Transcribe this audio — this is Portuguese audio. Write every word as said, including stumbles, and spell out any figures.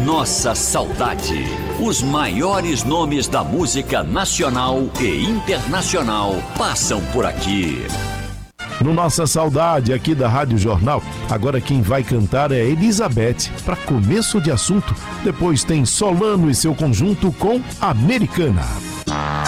Nossa Saudade. Os maiores nomes da música nacional e internacional passam por aqui. No Nossa Saudade, aqui da Rádio Jornal, agora quem vai cantar é Elizabeth, para começo de assunto. Depois tem Solano e seu conjunto com Americana.